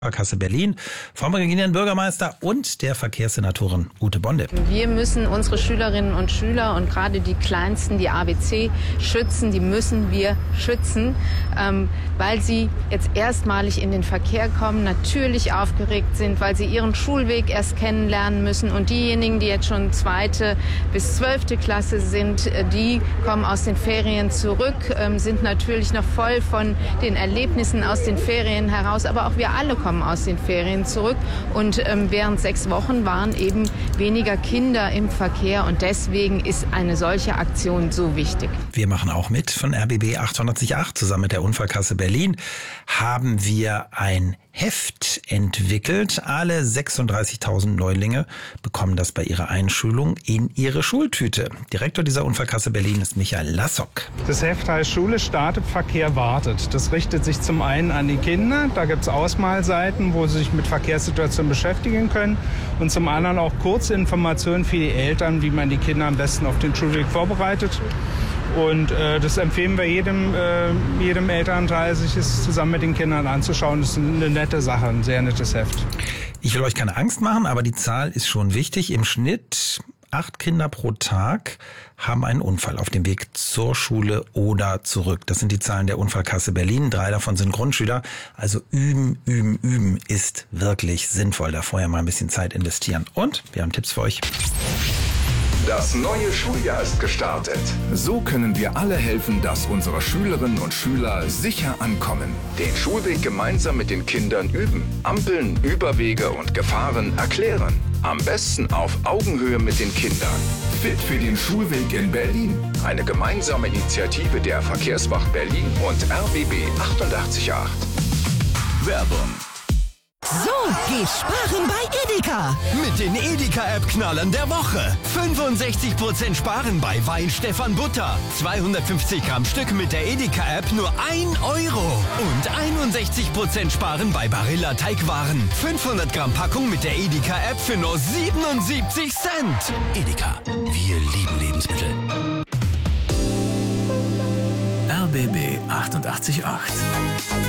Sparkasse Berlin vom regierenden Bürgermeister und der Verkehrssenatorin Ute Bonde. Wir müssen unsere Schülerinnen und Schüler und gerade die Kleinsten, die ABC, schützen. Die müssen wir schützen, weil sie jetzt erstmalig in den Verkehr kommen, natürlich aufgeregt sind, weil sie ihren Schulweg erst kennenlernen müssen. Und diejenigen, die jetzt schon 2. bis 12. Klasse sind, die kommen aus den Ferien zurück, sind natürlich noch voll von den Erlebnissen aus den Ferien heraus. Aber auch wir alle kommen aus den Ferien zurück und während 6 Wochen waren eben weniger Kinder im Verkehr und deswegen ist eine solche Aktion so wichtig. Wir machen auch mit von RBB 888. Zusammen mit der Unfallkasse Berlin haben wir ein Heft entwickelt. Alle 36.000 Neulinge bekommen das bei ihrer Einschulung in ihre Schultüte. Direktor dieser Unfallkasse Berlin ist Michael Lassock. Das Heft heißt Schule startet, Verkehr wartet. Das richtet sich zum einen an die Kinder. Da gibt es Ausmalseiten, wo sie sich mit Verkehrssituationen beschäftigen können. Und zum anderen auch Kurzinformationen für die Eltern, wie man die Kinder am besten auf den Schulweg vorbereitet. Und das empfehlen wir jedem Elternteil, sich es zusammen mit den Kindern anzuschauen. Das ist eine nette Sache, ein sehr nettes Heft. Ich will euch keine Angst machen, aber die Zahl ist schon wichtig. Im Schnitt 8 Kinder pro Tag haben einen Unfall auf dem Weg zur Schule oder zurück. Das sind die Zahlen der Unfallkasse Berlin. 3 davon sind Grundschüler. Also üben ist wirklich sinnvoll. Da vorher mal ein bisschen Zeit investieren. Und wir haben Tipps für euch. Das neue Schuljahr ist gestartet. So können wir alle helfen, dass unsere Schülerinnen und Schüler sicher ankommen. Den Schulweg gemeinsam mit den Kindern üben. Ampeln, Überwege und Gefahren erklären. Am besten auf Augenhöhe mit den Kindern. Fit für den Schulweg in Berlin. Eine gemeinsame Initiative der Verkehrswacht Berlin und RBB 888. Werbung. So geht's sparen bei Edeka. Mit den Edeka-App-Knallern der Woche. 65% sparen bei Wein Stefan Butter. 250 Gramm Stück mit der Edeka-App nur 1 Euro. Und 61% sparen bei Barilla Teigwaren. 500 Gramm Packung mit der Edeka-App für nur 77 Cent. Edeka, wir lieben Lebensmittel. RBB 888.